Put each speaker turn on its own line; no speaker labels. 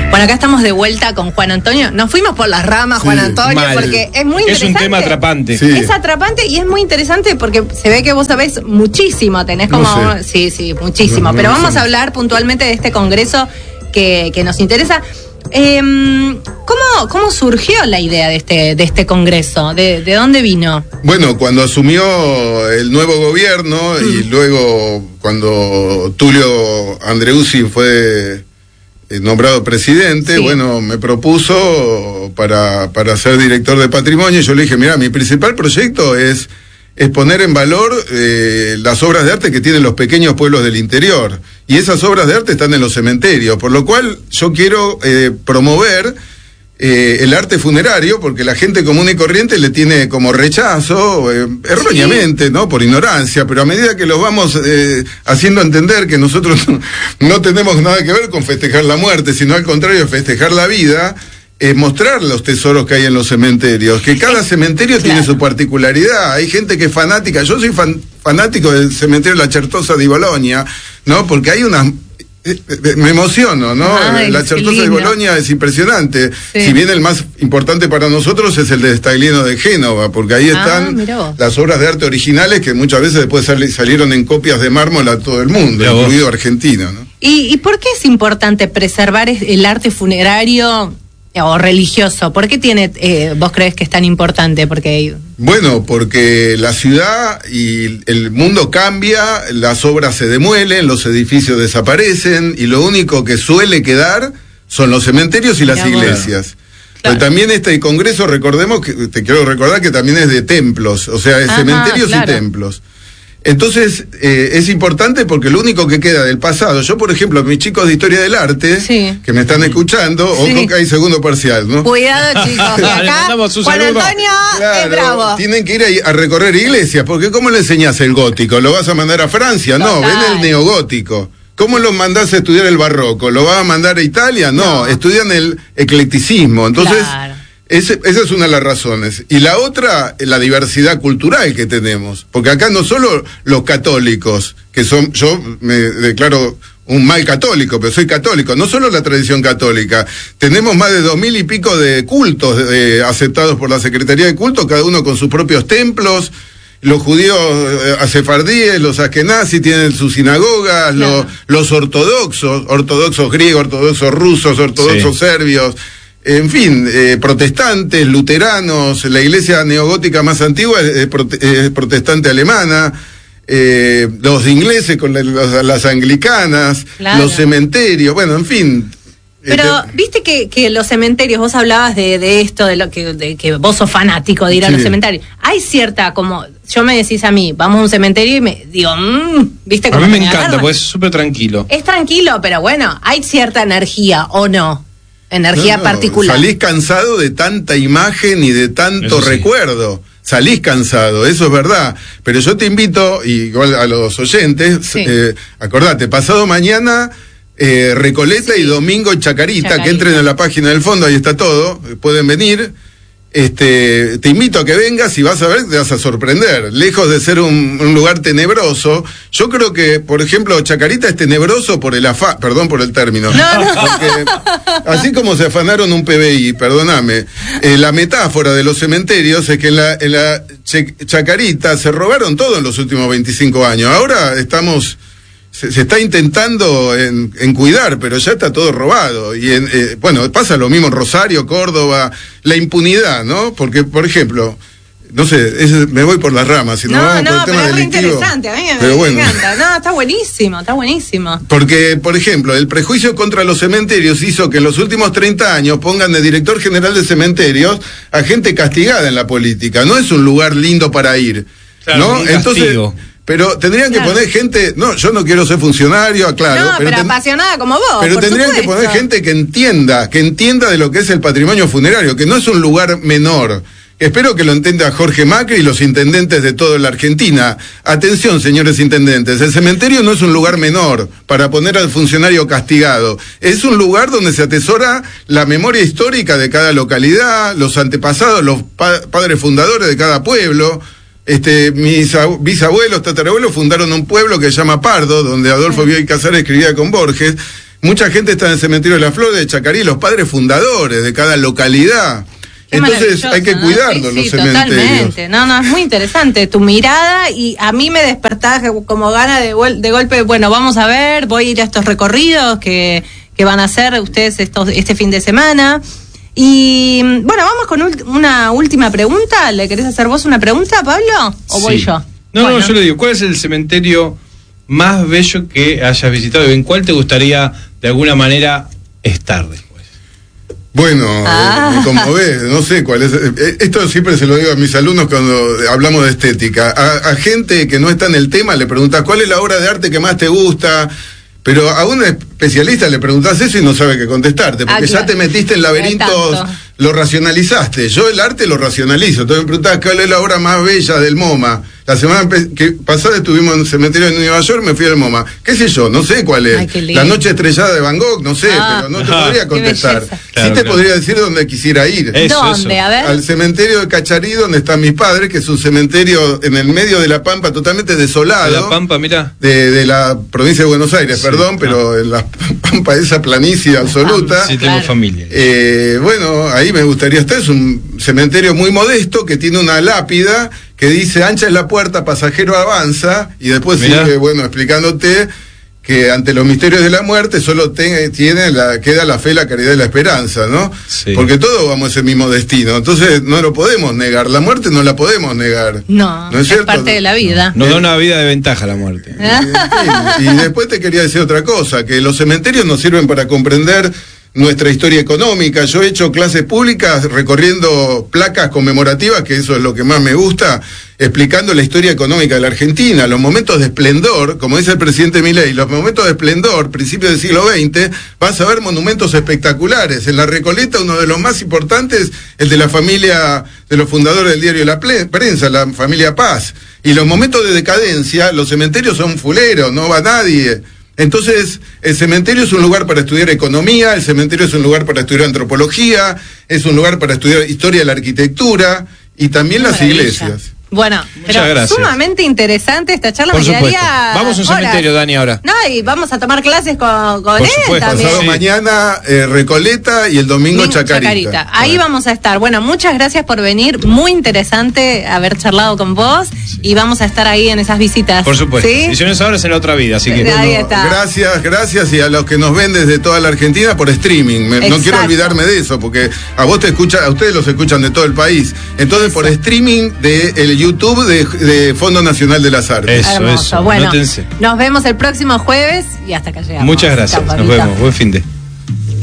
Bueno, acá estamos de vuelta con Juan Antonio. Nos fuimos por las ramas, Juan Antonio,
mal.
porque es muy interesante.
Es un tema atrapante.
Sí.
Es atrapante y es muy interesante porque se ve que vos sabés muchísimo, tenés como...
No sé.
Sí, muchísimo.
No
Pero vamos
sé.
a hablar puntualmente de este congreso que nos interesa. ¿Cómo surgió la idea de este congreso? ¿De dónde vino?
Bueno, cuando asumió el nuevo gobierno y luego cuando Tulio Andreuzzi fue nombrado presidente,
Sí.
bueno, me propuso para ser director de patrimonio. Y yo le dije, mira, mi principal proyecto es poner en valor las obras de arte que tienen los pequeños pueblos del interior. Y esas obras de arte están en los cementerios, por lo cual yo quiero promover el arte funerario, porque la gente común y corriente le tiene como rechazo, erróneamente, ¿no? Por ignorancia, pero a medida que los vamos haciendo entender que nosotros no tenemos nada que ver con festejar la muerte, sino al contrario, festejar la vida, mostrar los tesoros que hay en los cementerios, que cada cementerio tiene su particularidad. Hay gente que es fanática, yo soy fanático del cementerio de la Certosa di Bologna, ¿no? Porque hay unas... me emociono, ¿no?
Ay,
La Certosa di Bologna es impresionante.
Sí.
Si bien el más importante para nosotros es el de Staglieno de Génova, porque ahí están
mirá vos.
las obras de arte originales que muchas veces después salieron en copias de mármol a todo el mundo,
Mirá vos.
incluido Argentina, ¿no?
¿Y por qué es importante preservar el arte funerario o religioso? ¿Por qué vos crees que es tan importante? Porque...
Bueno, porque la ciudad y el mundo cambia, las obras se demuelen, los edificios desaparecen y lo único que suele quedar son los cementerios y las
Mirá vos.
iglesias.
Claro.
Pero también este congreso, recordemos que te quiero recordar que también es de templos, o sea, es
Ajá,
cementerios
claro.
y templos. Entonces, es importante porque lo único que queda del pasado, yo por ejemplo, mis chicos de Historia del Arte,
Sí.
que me están escuchando,
Sí.
ojo que hay segundo parcial, ¿no?
Cuidado, chicos, que
Le
acá
mandamos un
Juan
saludo.
Antonio es
Claro,
bravo.
tienen que ir ahí a recorrer iglesias, porque ¿cómo le enseñás el gótico? ¿Lo vas a mandar a Francia? No,
Total.
ven el neogótico. ¿Cómo lo mandás a estudiar el barroco? ¿Lo vas a mandar a Italia? No, estudian el eclecticismo. Entonces,
Claro.
esa es una de las razones. Y la otra, la diversidad cultural que tenemos. Porque acá no solo los católicos, que son, yo me declaro un mal católico, pero soy católico, no solo la tradición católica, tenemos más de 2000 y pico de cultos aceptados por la Secretaría de Culto, cada uno con sus propios templos. Los judíos sefardíes, los askenazis tienen sus sinagogas,
Claro.
los ortodoxos griegos, ortodoxos rusos, ortodoxos serbios, en fin, protestantes, luteranos, la iglesia neogótica más antigua es protestante alemana, los ingleses con las anglicanas,
Claro.
los cementerios, bueno, en fin.
Pero viste que los cementerios, vos hablabas de esto, de que vos sos fanático de ir a
Sí.
los cementerios. Hay cierta, como, yo me decís a mí, vamos a un cementerio y me digo, viste
A
cómo
mí me
me
encanta,
agarra?
porque es súper tranquilo.
Es tranquilo, pero bueno, hay cierta energía, ¿o no? Energía
No,
particular.
Salís cansado de tanta imagen y de tanto
Eso sí.
recuerdo. Salís cansado, eso es verdad. Pero yo te invito, igual a los oyentes,
Sí.
acordate, pasado mañana, Recoleta y domingo Chacarita, que entren a la página del fondo, ahí está todo, pueden venir. Te invito a que vengas y vas a ver, te vas a sorprender. Lejos de ser un lugar tenebroso, yo creo que, por ejemplo, Chacarita es tenebroso por el perdón por el término. Porque así como se afanaron un PBI, perdóname, la metáfora de los cementerios es que en la Chacarita se robaron todo en los últimos 25 años. Ahora se está intentando en cuidar, pero ya está todo robado. Y bueno, pasa lo mismo en Rosario, Córdoba, la impunidad, ¿no? Porque, por ejemplo, no sé, me voy por las ramas, si no vamos por el tema
pero es re
delictivo.
interesante, a mí
Pero
me
bueno.
encanta. No, está buenísimo, está buenísimo.
Porque, por ejemplo, el prejuicio contra los cementerios hizo que en los últimos 30 años pongan de director general de cementerios a gente castigada en la política. No es un lugar lindo para ir,
Claro,
¿no?
un
Entonces,
castigo.
pero tendrían que
Claro.
poner gente, no, yo no quiero ser funcionario, aclaro.
No, pero apasionada como vos,
Pero
por
tendrían que
supuesto.
poner gente que entienda de lo que es el patrimonio funerario, que no es un lugar menor. Espero que lo entienda Jorge Macri y los intendentes de toda la Argentina. Atención, señores intendentes, el cementerio no es un lugar menor para poner al funcionario castigado. Es un lugar donde se atesora la memoria histórica de cada localidad, los antepasados, los padres fundadores de cada pueblo. Mis bisabuelos, tatarabuelos fundaron un pueblo que se llama Pardo, donde Adolfo Bioy Casares escribía con Borges. Mucha gente está en el cementerio de la Flor, de Chacarí, los padres fundadores de cada localidad.
Qué
Entonces hay que cuidarlos,
sí,
los cementerios.
Totalmente. No, es muy interesante tu mirada y a mí me despertás como gana de golpe, bueno, vamos a ver, voy a ir a estos recorridos que van a hacer ustedes este fin de semana. Y bueno, vamos con una última pregunta. ¿Le querés hacer vos una pregunta, Pablo? ¿O voy yo?
No, yo le digo, ¿cuál es el cementerio más bello que hayas visitado y en cuál te gustaría de alguna manera estar después?
Bueno, me conmové, no sé cuál es. Esto siempre se lo digo a mis alumnos cuando hablamos de estética. A gente que no está en el tema le preguntas cuál es la obra de arte que más te gusta, pero a un especialista le preguntás eso y no sabe qué contestarte, porque ya te metiste en laberintos, lo racionalizaste. Yo el arte lo racionalizo. Entonces me preguntás cuál es la obra más bella del MoMA. La semana pasada estuvimos en un cementerio de Nueva York, me fui al MoMA. ¿Qué sé yo? No sé cuál es. La noche estrellada de Van Gogh, no sé, pero no te podría contestar.
Claro,
sí te podría decir dónde quisiera ir.
¿Dónde? A ver.
Al cementerio de Cacharí, donde están mis padres, que es un cementerio en el medio de la Pampa, totalmente desolado.
¿De la Pampa, mira?
De la provincia de Buenos Aires, perdón, pero en la Pampa, esa planicie absoluta.
Sí, tengo familia.
Bueno, ahí me gustaría estar. Es un cementerio muy modesto que tiene una lápida que dice: ancha es la puerta, pasajero avanza, y después sigue, bueno, explicándote que ante los misterios de la muerte solo queda la fe, la caridad y la esperanza, ¿no?
Sí.
Porque todos vamos a ese mismo destino, entonces no lo podemos negar, la muerte no la podemos negar.
No es
cierto?
parte de la vida.
Nos da una vida de ventaja la muerte.
Y después te quería decir otra cosa, que los cementerios nos sirven para comprender nuestra historia económica. Yo he hecho clases públicas recorriendo placas conmemorativas, que eso es lo que más me gusta, explicando la historia económica de la Argentina, los momentos de esplendor, como dice el presidente Milei, los momentos de esplendor, principios del siglo XX, vas a ver monumentos espectaculares. En La Recoleta, uno de los más importantes, el de la familia de los fundadores del diario La Prensa, la familia Paz. Y los momentos de decadencia, los cementerios son fuleros, no va nadie. Entonces, el cementerio es un lugar para estudiar economía, el cementerio es un lugar para estudiar antropología, es un lugar para estudiar historia de la arquitectura y también las iglesias.
Bueno, pero sumamente interesante esta charla.
Por supuesto. Vamos a un cementerio, Dani, ahora.
No, y vamos a tomar clases con él también.
Pasado mañana Recoleta y el domingo Chacarita.
Ahí vamos a estar. Bueno, muchas gracias por venir. Muy interesante haber charlado con vos. Y vamos a estar ahí en esas visitas.
Por supuesto.
¿Sí?
Y si no es ahora, es en la otra vida. Así que
ahí está.
Gracias y a los que nos ven desde toda la Argentina por streaming. No quiero olvidarme de eso, porque a ustedes los escuchan de todo el país. Entonces, por streaming de el YouTube de Fondo Nacional de las Artes.
Eso. Bueno, nos vemos el próximo jueves y hasta acá llegamos.
Muchas gracias. Nos vemos. Buen fin de.